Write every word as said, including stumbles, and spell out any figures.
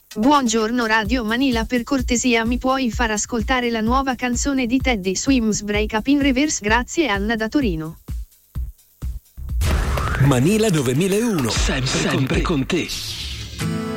Buongiorno Radio Manila, per cortesia mi puoi far ascoltare la nuova canzone di Teddy Swims, Break Up in Reverse? Grazie Anna da Torino. Manila novemilauno, sempre, sempre con te.